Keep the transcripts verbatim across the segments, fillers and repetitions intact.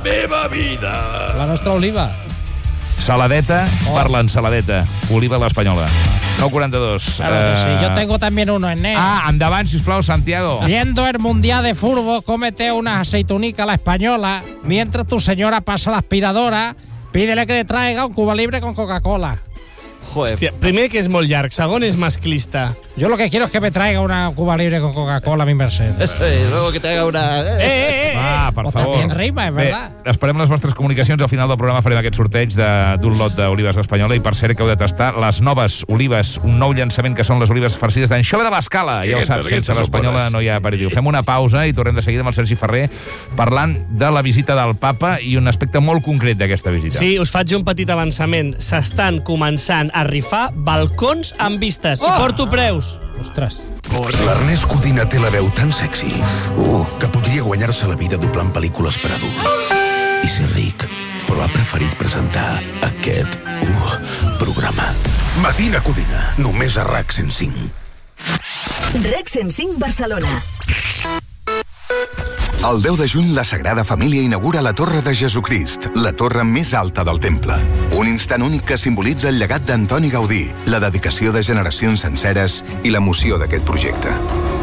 meva vida. La nostra oliva. Saladeta, oh. parla en saladeta. Oliva a l'Espanyola. nou quaranta-dos. Claro que sí. Yo tengo también uno en negro. Ah, endavant, sisplau, Santiago. Viendo el Mundial de Fútbol, cómete una aceitunica a la española. Mientras tu señora pasa la aspiradora, pídele que te traiga un Cuba Libre con Coca-Cola. Joder. Hòstia, primer que és molt llarg, segon és masclista. Yo lo que quiero es que me traiga una Cuba Libre con Coca-Cola a mi Mercedes. Eh, luego que traiga una... Eh, eh, eh. Va, per o favor. También rima, es verdad. Bé, esperem les vostres comunicacions. Al final del programa farem aquest sorteig d'un lot d'olives espanyola i, per cert, que heu de tastar les noves olives, un nou llançament que són les olives farcides d'anxova de l'Escala. Ja ho saps, sense l'espanyola no hi ha aperitiu. Fem una pausa i tornem de seguida amb el Sergi Ferrer parlant de la visita del papa i un aspecte molt concret d'aquesta visita. Sí, us faig un petit avançament. S'estan començant a rifar balcons amb vistes. Oh! I porto preus. Ostres. L'Ernest Codina té la veu tan sexy uh, que podria guanyar-se la vida doblant pel·lícules per adults i ser ric, però ha preferit presentar aquest uh, programa. Matina Codina, només a RAC cent cinc. RAC cent cinc Barcelona. El deu de juny, la Sagrada Família inaugura la Torre de Jesucrist, la torre més alta del temple. Un instant únic que simbolitza el llegat d'Antoni Gaudí, la dedicació de generacions senceres i l'emoció d'aquest projecte.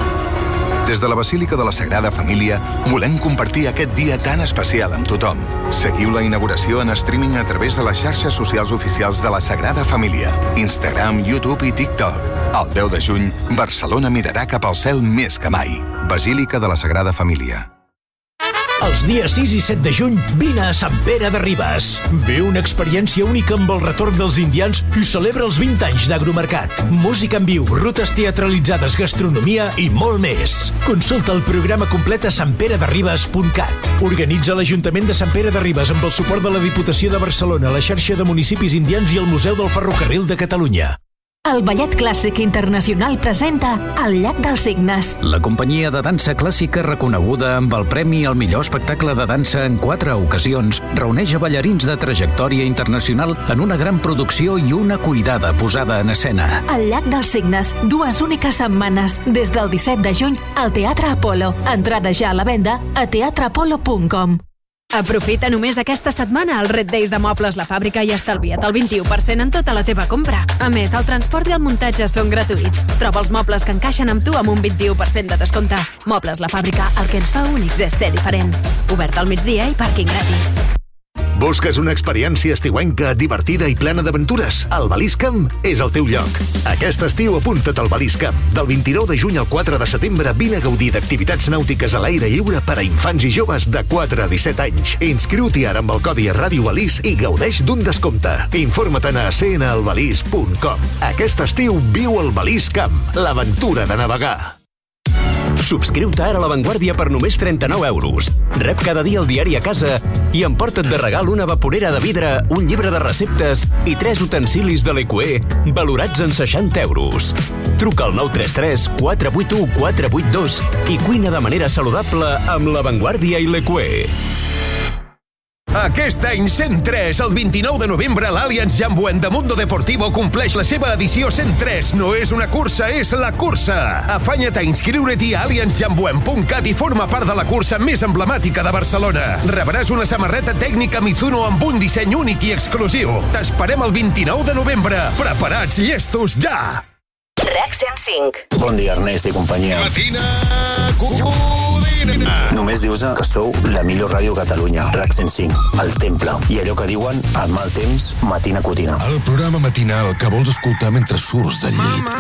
Des de la Basílica de la Sagrada Família, volem compartir aquest dia tan especial amb tothom. Seguiu la inauguració en streaming a través de les xarxes socials oficials de la Sagrada Família, Instagram, YouTube i TikTok. El deu de juny, Barcelona mirarà cap al cel més que mai. Basílica de la Sagrada Família. Els dies sis i set de juny, vine a Sant Pere de Ribes. Viu una experiència única amb el retorn dels indians i celebra els vint anys d'Agromercat. Música en viu, rutes teatralitzades, gastronomia i molt més. Consulta el programa complet a sant pere de ribes punt cat. Organitza l'Ajuntament de Sant Pere de Ribes amb el suport de la Diputació de Barcelona, la xarxa de municipis indians i el Museu del Ferrocarril de Catalunya. El Ballet Clàssic Internacional presenta El llac dels Cignes. La companyia de dansa clàssica reconeguda amb el premi al millor espectacle de dansa en quatre ocasions reuneix a ballarins de trajectòria internacional en una gran producció i una cuidada posada en escena. El llac dels Cignes, dues úniques setmanes, des del disset de juny al Teatre Apolo. Entrada ja a la venda a teatre apolo punt com. Aprofita només aquesta setmana el Red Days de Mobles La Fàbrica i estalvia't el vint-i-u per cent en tota la teva compra. A més, el transport i el muntatge són gratuïts. Troba els mobles que encaixen amb tu amb un vint-i-u per cent de descompte. Mobles La Fàbrica, el que ens fa únics és ser diferents. Obert al migdia i pàrquing gratis. Busques una experiència estiuenca, divertida i plena d'aventures? El Baliscamp és el teu lloc. Aquest estiu apunta't al Baliscamp. Del vint-i-nou de juny al quatre de setembre vine a gaudir d'activitats nàutiques a l'aire lliure per a infants i joves de quatre a disset anys. Inscriu-t'hi ara amb el codi Ràdio Balís i gaudeix d'un descompte. Informa't a c n al balís punt com. Aquest estiu viu el Baliscamp, l'aventura de navegar. Subscriu-te ara a La Vanguardia per només trenta-nou euros. Rep cada dia el diari a casa i emporta't de regal una vaporera de vidre, un llibre de receptes i tres utensilis de l'E Q E valorats en seixanta euros. Truca al nou tres tres quatre vuit u quatre vuit dos i cuina de manera saludable amb La Vanguardia i l'E Q E. Aquest any cent tres, el vint-i-nou de novembre, l'Allianz Jambuent de Mundo Deportivo compleix la seva edició cent tres. No és una cursa, és la cursa. Afanya't a inscriure-t'hi a allianz jambuent punt cat i forma part de la cursa més emblemàtica de Barcelona. Rebràs una samarreta tècnica Mizuno amb un disseny únic i exclusiu. T'esperem el vint-i-nou de novembre. Preparats, llestos, ja! RAC cent cinc. Bon dia, Ernest i companyia. Matina Codina. Només dius que sou la millor ràdio a Catalunya. RAC cent cinc, El Temple. I allò que diuen, al mal temps, Matina Codina. El programa matinal que vols escoltar mentre surts del llit.